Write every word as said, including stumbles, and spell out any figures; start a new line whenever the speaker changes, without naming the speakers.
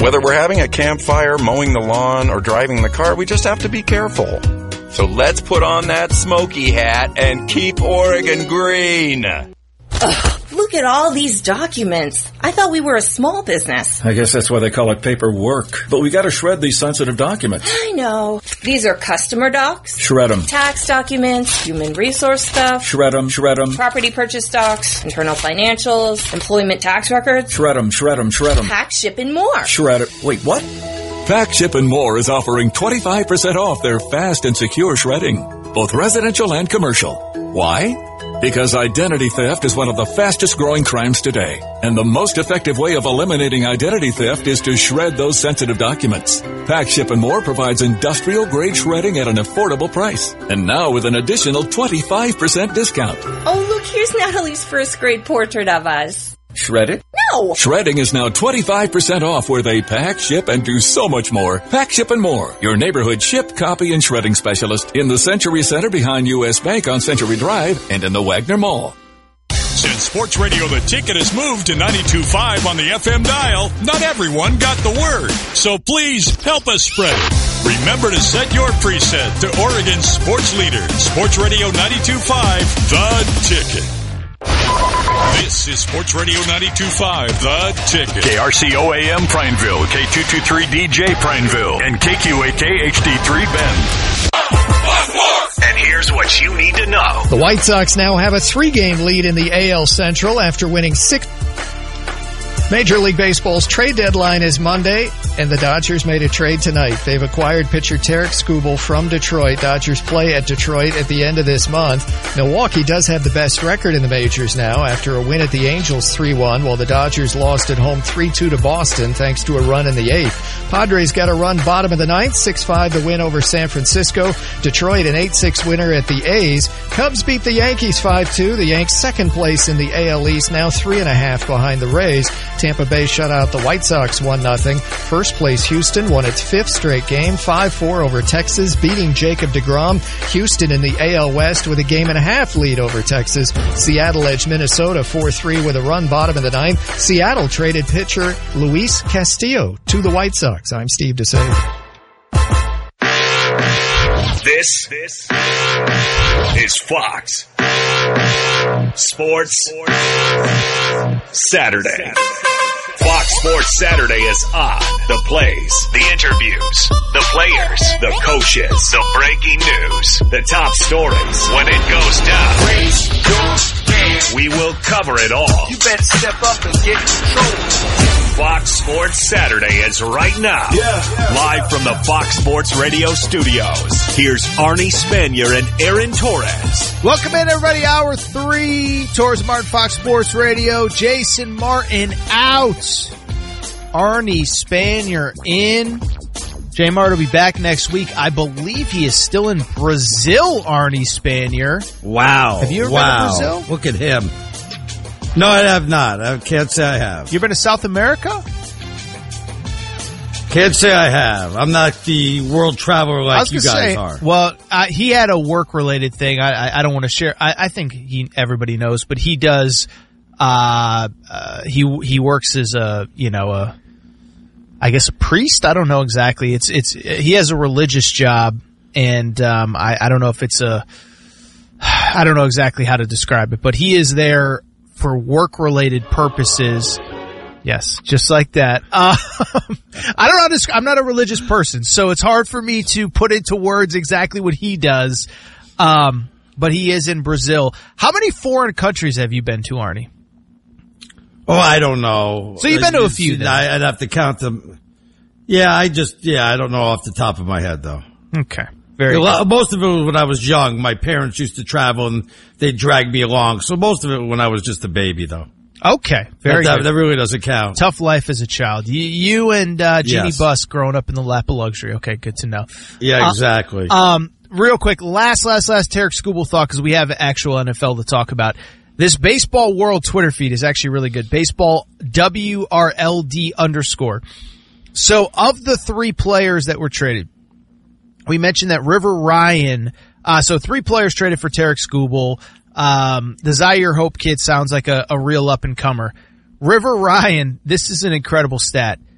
Whether we're having a campfire, mowing the lawn, or driving the car, we just have to be careful. So let's put on that smoky hat and keep Oregon green.
Ugh, look at all these documents. I thought we were a small business.
I guess that's why they call it paperwork. But we gotta shred these sensitive documents.
I know. These are customer docs.
Shred them.
Tax documents, human resource stuff.
Shred them, shred them.
Property purchase docs, internal financials, employment tax records.
Shred them, shred them, shred them.
Pack, ship, and more.
Shred it. Wait, what?
Pack, Ship, and More is offering twenty-five percent off their fast and secure shredding, both residential and commercial. Why? Because identity theft is one of the fastest growing crimes today, and the most effective way of eliminating identity theft is to shred those sensitive documents. Pack, Ship, and More provides industrial-grade shredding at an affordable price, and now with an additional twenty-five percent discount.
Oh, look, here's Natalie's first grade portrait of us.
Shred it?
No!
Shredding is now twenty-five percent off where they pack, ship, and do so much more. Pack, Ship, and More, your neighborhood ship, copy, and shredding specialist in the Century Center behind U S Bank on Century Drive and in the Wagner Mall.
Since Sports Radio The Ticket has moved to ninety-two point five on the F M dial, not everyone got the word. So please help us spread it. Remember to set your preset to Oregon's sports leader, Sports Radio ninety-two point five, The Ticket. This is Sports Radio ninety-two point five, The Ticket.
K R C O A M Prineville, K two twenty-three D J Prineville, and K Q A K H D three Bend. And here's what you need to know.
The White Sox now have a three-game lead in the A L Central after winning six. Major League Baseball's trade deadline is Monday, and the Dodgers made a trade tonight. They've acquired pitcher Tarik Skubal from Detroit. Dodgers play at Detroit at the end of this month. Milwaukee does have the best record in the majors now after a win at the Angels three one, while the Dodgers lost at home three two to Boston thanks to a run in the eighth. Padres got a run bottom of the ninth, six five the win over San Francisco. Detroit an eight six winner at the A's. Cubs beat the Yankees five two. The Yanks second place in the A L East, now three and a half behind the Rays. Tampa Bay shut out the White Sox one nothing. First place Houston won its fifth straight game, five four over Texas, beating Jacob deGrom. Houston in the A L West with a game and a half lead over Texas. Seattle edged Minnesota four three with a run bottom of the ninth. Seattle traded pitcher Luis Castillo to the White Sox. I'm Steve DeSave.
This, this is Fox Sports Saturday. Fox Sports Saturday is on. The plays, the interviews, the players, the coaches, the breaking news, the top stories. When it goes down, raise your hand. We will cover it all.
You better step up and get control.
Fox Sports Saturday is right now.
Yeah, yeah,
Live
yeah.
from the Fox Sports Radio studios. Here's Arnie Spanier and Aaron Torres.
Welcome in, everybody. Hour three. Torres Martin, Fox Sports Radio. Jason Martin out. Arnie Spanier in. J Mart will be back next week. I believe he is still in Brazil, Arnie Spanier.
Wow.
Have you ever
wow.
been to Brazil?
Look at him. No, I have not. I can't say I have.
You been to South America?
Can't say I have. I'm not the world traveler like you guys
say,
are.
Well, uh, he had a work-related thing. I, I, I don't want to share. I, I think he everybody knows, but he does. Uh, uh, he he works as a you know a, I guess a priest. I don't know exactly. It's it's he has a religious job, and um, I I don't know if it's a. I don't know exactly how to describe it, but he is there for work-related purposes. Yes, just like that. Um, I don't know how to, I'm not a religious person, so it's hard for me to put into words exactly what he does. Um, but he is in Brazil. How many foreign countries have you been to, Arnie?
Oh, I don't know.
So you've been to a few then.
I'd have to count them. Yeah, I just, yeah, I don't know off the top of my head, though.
Okay. Very
well,
good.
Most of it was when I was young. My parents used to travel, and they'd drag me along. So most of it when I was just a baby, though.
Okay. Very
that,
good.
That really doesn't count.
Tough life as a child. You, you and uh, Jeannie
yes.
Buss growing up in the lap of luxury. Okay, good to know.
Yeah, exactly.
Uh, um, real quick, last, last, last Tarik Skubal thought, because we have actual N F L to talk about. This Baseball World Twitter feed is actually really good. Baseball W R L D underscore. So of the three players that were traded, we mentioned that River Ryan, uh, so three players traded for Tarik Skubal. Um, the Zaire Hope kid sounds like a, a real up and comer. River Ryan, this is an incredible stat.